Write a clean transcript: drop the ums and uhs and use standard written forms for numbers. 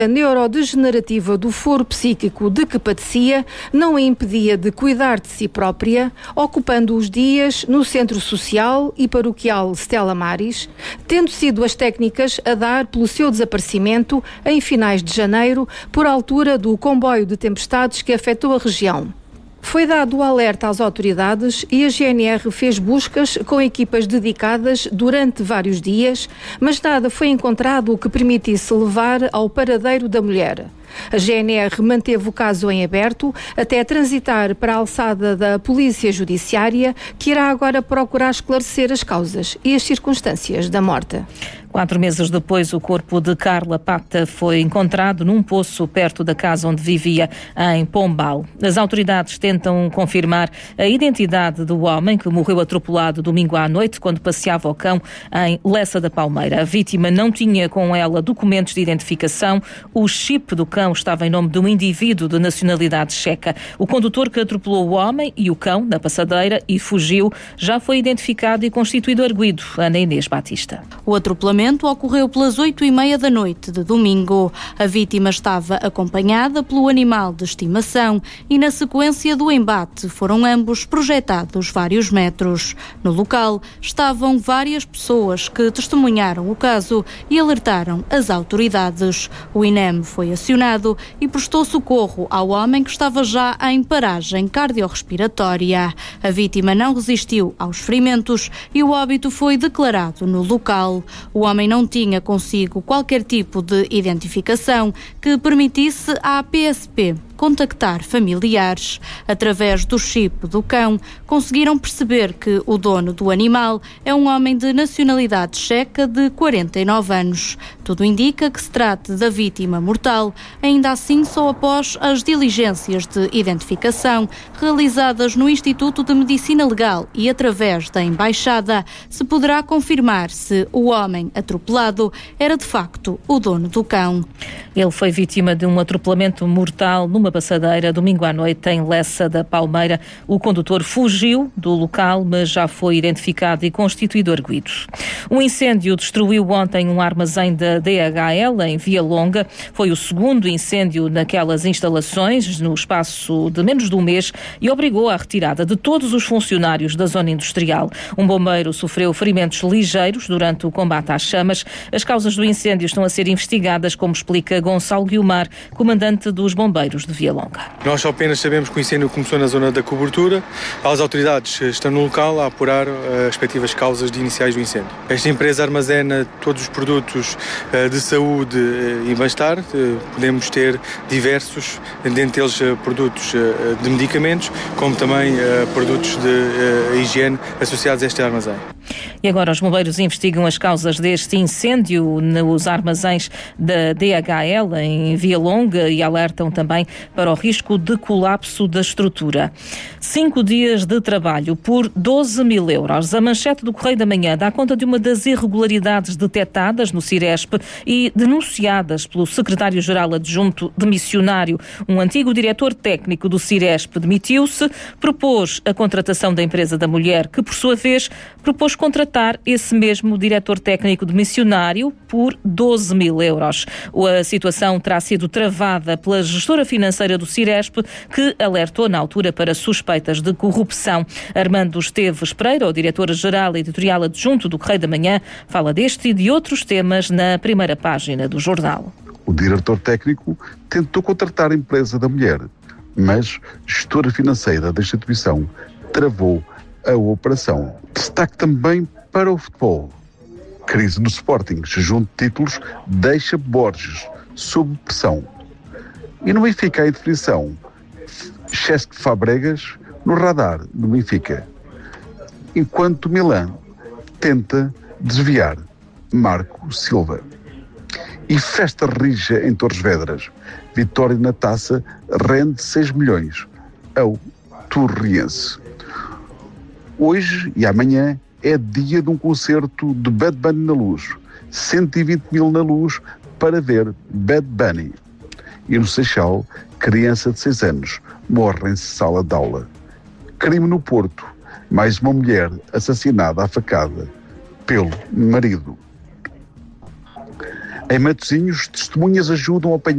neurodegenerativa do foro psíquico de que padecia não a impedia de cuidar de si própria, ocupando os dias no Centro Social e Paroquial Stella Maris, tendo sido as técnicas a dar pelo seu desaparecimento em finais de janeiro, por altura do comboio de tempestades que afetou a região. Foi dado o alerta às autoridades e a GNR fez buscas com equipas dedicadas durante vários dias, mas nada foi encontrado que permitisse levar ao paradeiro da mulher. A GNR manteve o caso em aberto até transitar para a alçada da Polícia Judiciária, que irá agora procurar esclarecer as causas e as circunstâncias da morte. 4 meses depois, o corpo de Carla Pata foi encontrado num poço perto da casa onde vivia, em Pombal. As autoridades tentam confirmar a identidade do homem que morreu atropelado domingo à noite quando passeava o cão em Lessa da Palmeira. A vítima não tinha com ela documentos de identificação. O chip do cão estava em nome de um indivíduo de nacionalidade checa. O condutor que atropelou o homem e o cão na passadeira e fugiu já foi identificado e constituído arguido. Ana Inês Batista. O atropelamento ocorreu pelas 8h30 da noite de domingo. A vítima estava acompanhada pelo animal de estimação e, na sequência do embate, foram ambos projetados vários metros. No local estavam várias pessoas que testemunharam o caso e alertaram as autoridades. O INEM foi acionado e prestou socorro ao homem que estava já em paragem cardiorrespiratória. A vítima não resistiu aos ferimentos e o óbito foi declarado no local. O homem não tinha consigo qualquer tipo de identificação que permitisse à PSP contactar familiares. Através do chip do cão, conseguiram perceber que o dono do animal é um homem de nacionalidade checa de 49 anos. Tudo indica que se trata da vítima mortal, ainda assim só após as diligências de identificação realizadas no Instituto de Medicina Legal e através da Embaixada se poderá confirmar se o homem atropelado era de facto o dono do cão. Ele foi vítima de um atropelamento mortal numa passadeira domingo à noite em Lessa da Palmeira. O condutor fugiu do local, mas já foi identificado e constituído arguido. Um incêndio destruiu ontem um armazém da DHL em Via Longa. Foi o segundo incêndio naquelas instalações no espaço de menos de um mês e obrigou à retirada de todos os funcionários da zona industrial. Um bombeiro sofreu ferimentos ligeiros durante o combate às chamas. As causas do incêndio estão a ser investigadas, como explica Gonçalo Guiomar, comandante dos bombeiros de Via Longa. Nós apenas sabemos que o incêndio começou na zona da cobertura. As autoridades estão no local a apurar as respectivas causas iniciais do incêndio. Esta empresa armazena todos os produtos de saúde e bem-estar. Podemos ter diversos, dentre eles produtos de medicamentos, como também produtos de higiene associados a este armazém. E agora os bombeiros investigam as causas deste incêndio nos armazéns da DHL em Via Longa e alertam também para o risco de colapso da estrutura. 5 dias de trabalho por 12.000 euros. A manchete do Correio da Manhã dá conta de uma das irregularidades detectadas no Ciresp e denunciadas pelo secretário-geral adjunto de missionário. Um antigo diretor técnico do Ciresp demitiu-se, propôs a contratação da empresa da mulher, que por sua vez propôs contratar esse mesmo diretor técnico de missionário por 12.000 euros. A situação terá sido travada pela gestora financeira do Ciresp, que alertou na altura para suspeitas de corrupção. Armando Esteves Pereira, o diretor-geral editorial adjunto do Correio da Manhã, fala deste e de outros temas na primeira página do jornal. O diretor técnico tentou contratar a empresa da mulher, mas a gestora financeira da instituição travou a operação. Destaque também para o futebol. Crise no Sporting, junto de títulos, deixa Borges sob pressão. E no Benfica, a indefinição. Cesc Fabregas no radar do Benfica. Enquanto Milan tenta desviar Marco Silva. E festa rija em Torres Vedras. Vitória na taça rende 6 milhões ao Torriense. Hoje e amanhã é dia de um concerto de Bad Bunny na Luz. 120 mil na Luz para ver Bad Bunny. E no Seixal, criança de 6 anos morre em sala de aula. Crime no Porto. Mais uma mulher assassinada à facada pelo marido. Em Matosinhos, testemunhas ajudam a apanhar